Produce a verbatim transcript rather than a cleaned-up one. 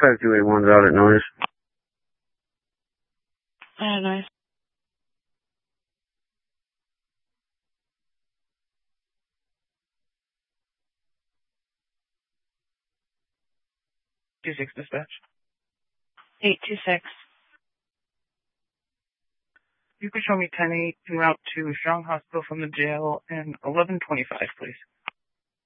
five two eight one's out at noise. Uh, nice. two six dispatch. eight two six. You could show me ten eight en route to Strong Hospital from the jail and eleven twenty-five, please.